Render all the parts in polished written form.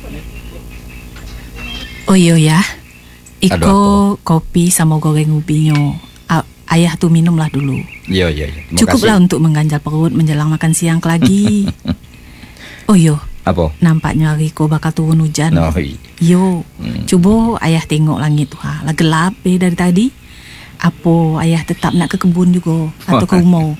Oh iya ya. Aduh, Iko kopi sama goreng ubinyo. Ayah tuh minumlah dulu. Iya. Terima Cukuplah kasih. untuk mengganjal perut menjelang makan siang lagi. Oh yo, Apa? nampaknya hari ko bakal turun hujan. No. Yo, coba ayah tengok langit tuh ha. Lah gelap dari tadi. Apa ayah tetap nak ke kebun juga atau ke rumah?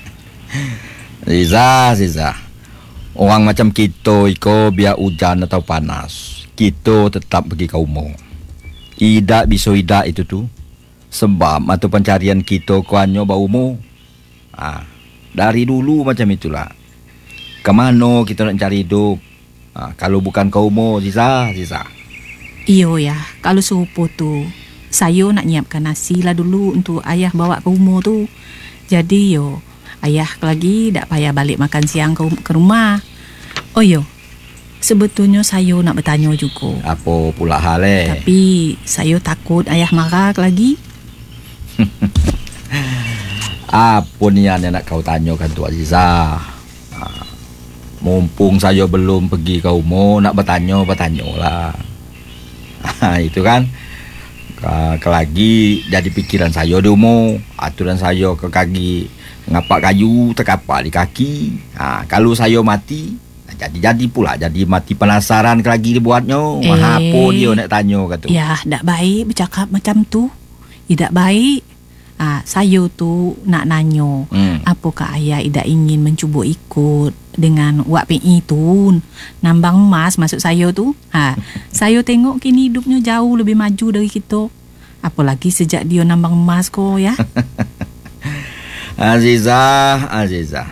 Ziza. Orang macam kita iko biar hujan atau panas, kita tetap pergi ke rumah. Tidak bisa idak itu tu. Sebab mata pencarian kita kuanyo bau mu. Dari dulu macam itulah. Kemana kita nak cari hidup? Kalau bukan ke rumah, Ziza. Iyo ya, kalau serupa tu, saya nak nyiapkan nasi lah dulu untuk ayah bawa ke rumah tu. Jadi yo, ayah lagi tak payah balik makan siang ke rumah. Oh yo, sebetulnya saya nak bertanya juga. Apa pula hal Tapi saya takut ayah marah lagi. Apa ni yang nak kau tanyakan tu Aziza? Mumpung saya belum pergi ke rumah, nak bertanya lah. Itu kan kelagi jadi pikiran saya di rumah. Aturan saya ke kaki ngapak kayu terkapak di kaki. Kalau saya mati, jadi pula jadi mati penasaran kelagi dibuatnya. Apa dia nak tanya kata. Ya, tak baik bercakap macam tu. Tidak baik. Saya tu nak nanya, apakah ayah tidak ingin mencuba ikut dengan wak PI tu, nambang emas maksud saya tu. Saya tengok kini hidupnya jauh lebih maju dari kita. Apalagi sejak dia nambang emas ko ya. Aziza.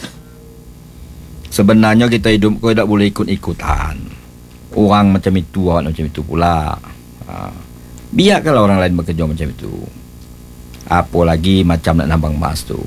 Sebenarnya kita hidup ko tidak boleh ikut-ikutan. Orang macam itu, orang macam itu pula. Biar kalau orang lain bekerja macam itu. Apalagi macam nak nambang emas tu.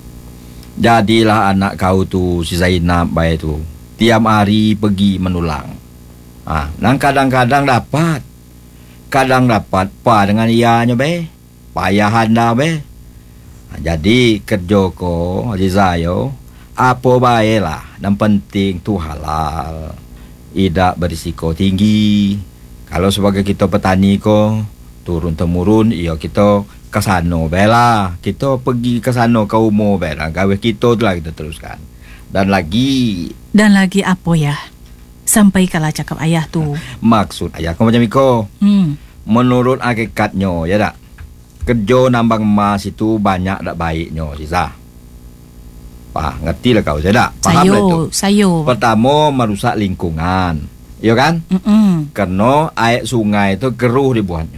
Jadilah anak kau tu, si Zainab baik tu, tiap hari pergi menulang. Dan kadang-kadang dapat. Kadang dapat pa dengan ianya be. Payahan dah be. Jadi kerja ko Aziza yo, apa baiklah, dan penting tu halal. Tidak berisiko tinggi. Kalau sebagai kita petani ko, turun temurun, kita kesano bela, kita pergi kesano ke rumah bela, gawe kita tu lah kita teruskan. Dan lagi apa ya? Sampai kalah cakap ayah tu. Maksud ayah kau macam iko. Menurut hakikatnya ya tak, kerja nambang emas itu banyak tak baiknya, Ziza. Ngerti lah kau, saya tak? Faham lah itu. Saya. Pertama, merusak lingkungan, ya kan? Karena air sungai itu keruh dibuatnya.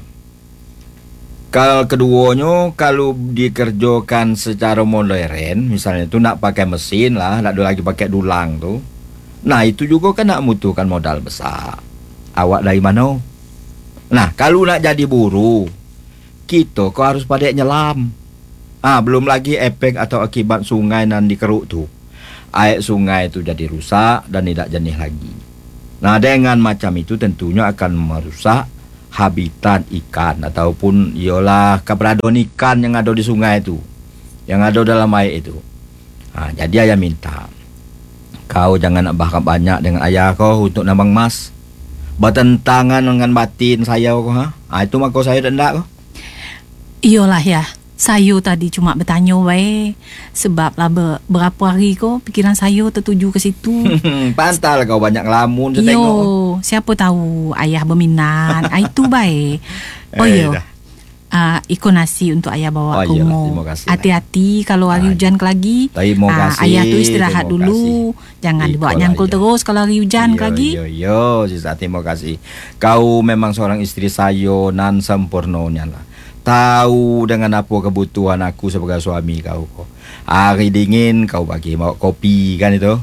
Kalau keduanya, kalau dikerjakan secara modern, misalnya tu nak pakai mesin lah, tak ada lagi pakai dulang tu. Nah itu juga kan nak membutuhkan modal besar. Awak dari mana? Nah kalau nak jadi buruh, kita kau harus pada nyelam. Belum lagi efek atau akibat sungai nan dikeruk tu. Air sungai tu jadi rusak dan tidak jernih lagi. Nah dengan macam itu tentunya akan merusak habitat ikan ataupun ialah keberadaan ikan yang ada di sungai itu, yang ada dalam air itu. Jadi ayah minta kau jangan nak bahas banyak dengan ayah kau untuk nambang emas. Bertentangan dengan batin saya kau. Itu maka saya tidak kau. Iyalah ya. Saya tadi cuma bertanya wae. Sebab lah berapa hari ko pikiran saya tertuju ke situ. Pantal kau banyak ngelamun saya tengok. Siapa tahu ayah berminat. Itu baik. Oh yo. Iko nasi untuk ayah bawa ke rumah. Hati-hati kalau hari hujan lagi. Terima kasih. Ayah tu istirahat dulu. Jangan dibawa nyangkul terus kalau hari hujan lagi. Ziza, terima kasih. Kau memang seorang istri saya nan sempurnanya lah. Tahu dengan apa kebutuhan aku sebagai suami kau. Hari dingin kau bagi bawa kopi kan itu.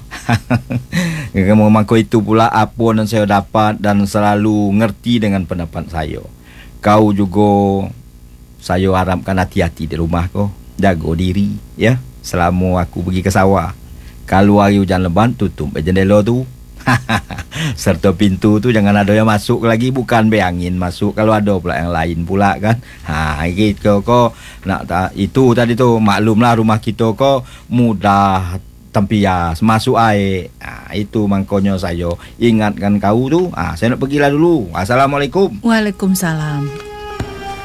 Memang kau itu pula apa yang saya dapat dan selalu ngerti dengan pendapat saya. Kau juga saya harapkan hati-hati di rumah kau. Jaga diri ya. Selama aku pergi ke sawah. Kalau hari hujan lebat tutup jendela tu. Serta pintu tu jangan ada yang masuk lagi, bukan angin masuk, kalau ada pula yang lain pula kan. Gitu kok nak itu tadi tu maklumlah rumah kita kok mudah tempias, masuk air. Itu makanya saya ingatkan kau tu. Saya nak pergilah dulu. Assalamualaikum. Waalaikumsalam.